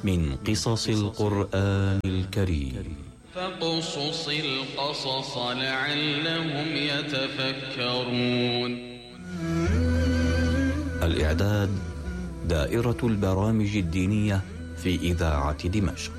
من قصص القرآن الكريم. فاقصص القصص لعلهم يتفكرون. الإعداد دائرة البرامج الدينية في إذاعة دمشق.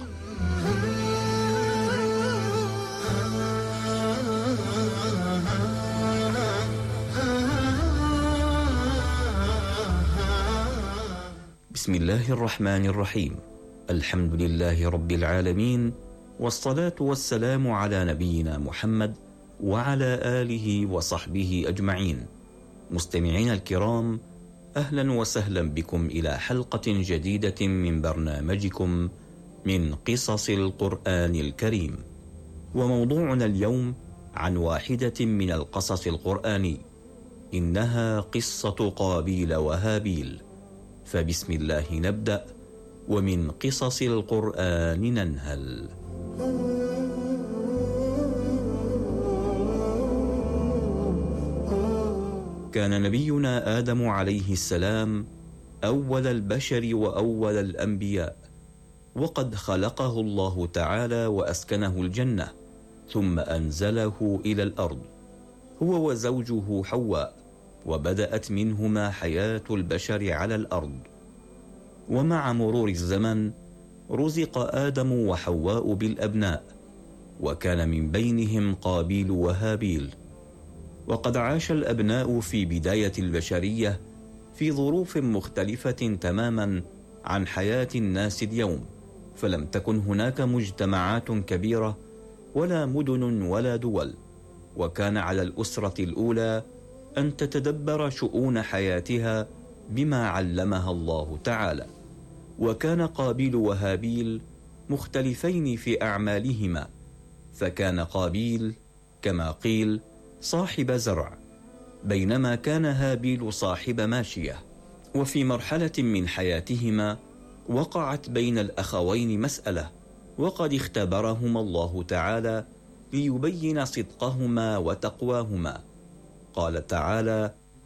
بسم الله الرحمن الرحيم. الحمد لله رب العالمين، والصلاة والسلام على نبينا محمد وعلى آله وصحبه أجمعين. مستمعين الكرام، أهلا وسهلا بكم إلى حلقة جديدة من برنامجكم من قصص القرآن الكريم. وموضوعنا اليوم عن واحدة من القصص القرآني، إنها قصة قابيل وهابيل. فبسم الله نبدأ، ومن قصص القرآن ننهل. كان نبينا آدم عليه السلام أول البشر وأول الأنبياء، وقد خلقه الله تعالى وأسكنه الجنة، ثم أنزله إلى الأرض هو وزوجه حواء، وبدأت منهما حياة البشر على الأرض. ومع مرور الزمن رزق آدم وحواء بالأبناء، وكان من بينهم قابيل وهابيل. وقد عاش الأبناء في بداية البشرية في ظروف مختلفة تماما عن حياة الناس اليوم، فلم تكن هناك مجتمعات كبيرة ولا مدن ولا دول، وكان على الأسرة الأولى أن تتدبر شؤون حياتها بما علمها الله تعالى. وكان قابيل وهابيل مختلفين في أعمالهما، فكان قابيل كما قيل صاحب زرع، بينما كان هابيل صاحب ماشية. وفي مرحلة من حياتهما وقعت بين الأخوين مسألة، وقد اختبرهما الله تعالى ليبين صدقهما وتقواهما. قال تعالى: